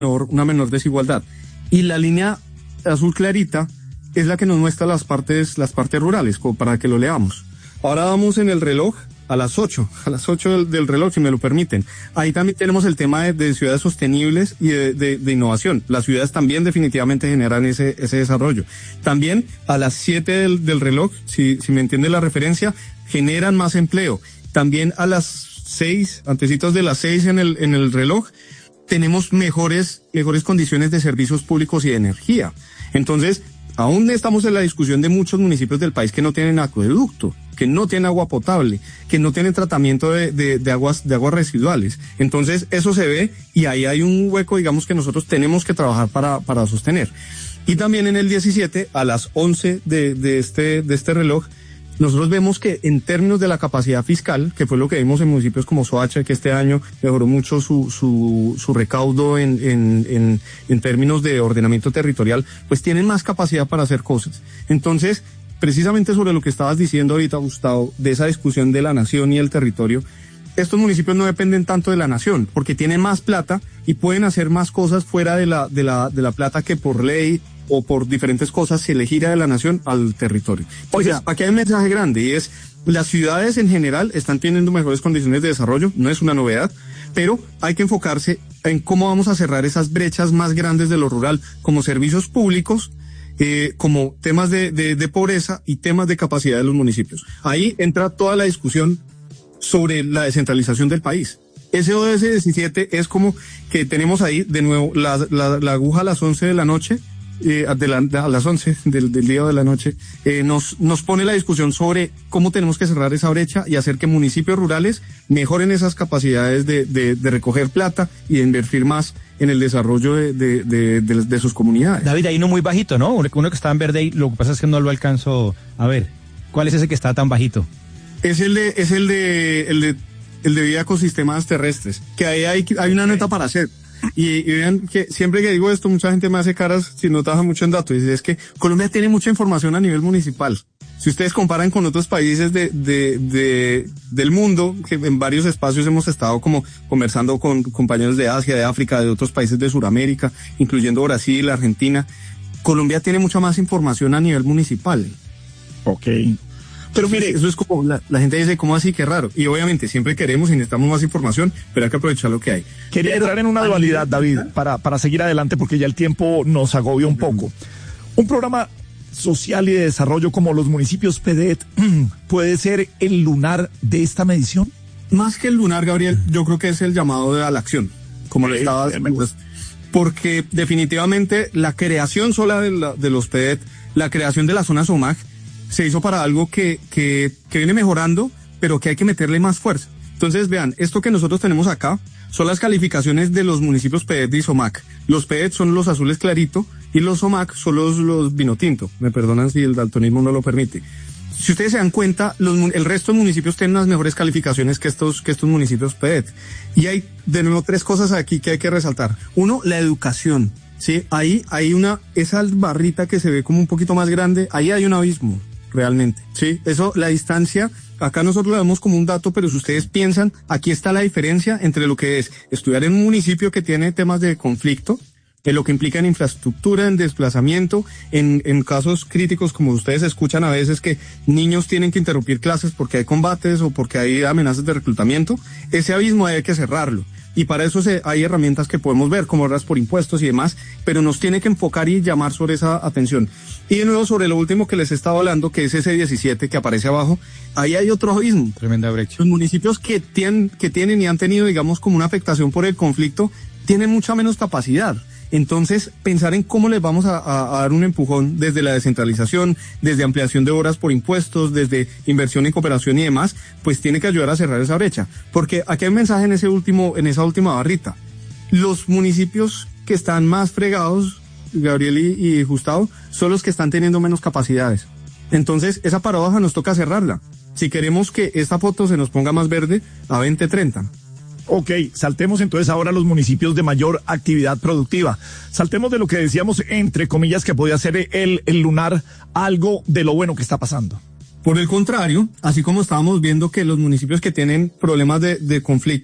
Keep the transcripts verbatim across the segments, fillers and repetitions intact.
menor, una menor desigualdad. Y la línea azul clarita es la que nos muestra las partes, las partes rurales, como para que lo leamos. Ahora vamos en el reloj a las ocho, a las ocho del, del reloj, si me lo permiten. Ahí también tenemos el tema de, de ciudades sostenibles y de, de, de innovación. Las ciudades también definitivamente generan ese, ese desarrollo. También a las siete del, del reloj, si, si me entiende la referencia, generan más empleo. También a las seis, antecitos de las seis en el, en el reloj, tenemos mejores, mejores condiciones de servicios públicos y de energía. Entonces, aún estamos en la discusión de muchos municipios del país que no tienen acueducto, que no tienen agua potable, que no tienen tratamiento de, de, de aguas, de aguas residuales. Entonces, eso se ve y ahí hay un hueco, digamos, que nosotros tenemos que trabajar para, para sostener. Y también en el diecisiete, a las once de, de este, de este reloj, nosotros vemos que en términos de la capacidad fiscal, que fue lo que vimos en municipios como Soacha, que este año mejoró mucho su, su, su recaudo en, en, en, en términos de ordenamiento territorial, pues tienen más capacidad para hacer cosas. Entonces, precisamente sobre lo que estabas diciendo ahorita, Gustavo, de esa discusión de la nación y el territorio, estos municipios no dependen tanto de la nación, porque tienen más plata y pueden hacer más cosas fuera de la, de la, de la plata que por ley o por diferentes cosas se le gira de la nación al territorio. Entonces, Oiga, aquí hay un mensaje grande y es, las ciudades en general están teniendo mejores condiciones de desarrollo, no es una novedad, pero hay que enfocarse en cómo vamos a cerrar esas brechas más grandes de lo rural, como servicios públicos, eh, como temas de, de, de pobreza y temas de capacidad de los municipios. Ahí entra toda la discusión sobre la descentralización del país. Ese O D S diecisiete es como que tenemos ahí de nuevo la, la, la aguja a las once de la noche, eh, de la, de, a las once del, del día o de la noche, eh, nos, nos pone la discusión sobre cómo tenemos que cerrar esa brecha y hacer que municipios rurales mejoren esas capacidades de, de, de recoger plata y de invertir más en el desarrollo de, de, de, de, de sus comunidades. David, ahí no muy bajito, ¿no? Uno que está en verde y lo que pasa es que no lo alcanzo a ver. ¿Cuál es ese que está tan bajito? Es el de, es el de, el de, el de vida a ecosistemas terrestres, que ahí hay, hay una nota para hacer. Y, y vean que siempre que digo esto, mucha gente me hace caras si no trabaja mucho en datos. Y es que Colombia tiene mucha información a nivel municipal. Si ustedes comparan con otros países de, de, de, del mundo, que en varios espacios hemos estado como conversando con compañeros de Asia, de África, de otros países de Sudamérica, incluyendo Brasil, Argentina, Colombia tiene mucha más información a nivel municipal. Ok. Pero mire, eso es como, la, la gente dice, ¿cómo así? Qué raro. Y obviamente siempre queremos y necesitamos más información, pero hay que aprovechar lo que hay. Quería entrar en una dualidad, David, para, para seguir adelante, porque ya el tiempo nos agobia un poco. Un programa social y de desarrollo como los municipios P D E T, ¿puede ser el lunar de esta medición? Más que el lunar, Gabriel, yo creo que es el llamado a la acción, como le estaba diciendo. Porque definitivamente la creación sola de, la, de los P D E T, la creación de la zona SOMAC, se hizo para algo que, que, que viene mejorando, pero que hay que meterle más fuerza. Entonces, vean, esto que nosotros tenemos acá son las calificaciones de los municipios P D E T y SOMAC. Los P D E T son los azules clarito y los SOMAC son los, los vino tinto. Me perdonan si el daltonismo no lo permite. Si ustedes se dan cuenta, los, el resto de municipios tienen unas mejores calificaciones que estos, que estos municipios P D E T. Y hay, de nuevo, tres cosas aquí que hay que resaltar. Uno, la educación. Sí, ahí hay una, esa barrita que se ve como un poquito más grande, ahí hay un abismo. Realmente, sí, eso, la distancia, acá nosotros lo vemos como un dato, pero si ustedes piensan, aquí está la diferencia entre lo que es estudiar en un municipio que tiene temas de conflicto, en lo que implica en infraestructura, en desplazamiento, en, en casos críticos como ustedes escuchan a veces que niños tienen que interrumpir clases porque hay combates o porque hay amenazas de reclutamiento, ese abismo hay que cerrarlo. Y para eso se, hay herramientas que podemos ver, como ahorras por impuestos y demás, pero nos tiene que enfocar y llamar sobre esa atención. Y de nuevo sobre lo último que les estaba hablando, que es ese diecisiete que aparece abajo, ahí hay otro abismo. Tremenda brecha. Los municipios que tienen, que tienen y han tenido, digamos, como una afectación por el conflicto, tienen mucha menos capacidad. Entonces, pensar en cómo les vamos a, a, a dar un empujón desde la descentralización, desde ampliación de horas por impuestos, desde inversión en cooperación y demás, pues tiene que ayudar a cerrar esa brecha. Porque aquí hay un mensaje en ese último, en esa última barrita. Los municipios que están más fregados, Gabriel y, y Gustavo, son los que están teniendo menos capacidades. Entonces, esa paradoja nos toca cerrarla. Si queremos que esta foto se nos ponga más verde, a veinte treinta. Ok, saltemos entonces ahora a los municipios de mayor actividad productiva. Saltemos de lo que decíamos, entre comillas, que podía ser el, el lunar, algo de lo bueno que está pasando. Por el contrario, así como estábamos viendo que los municipios que tienen problemas de, de conflicto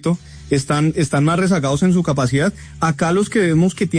están, están más rezagados en su capacidad. Acá los que vemos que tienen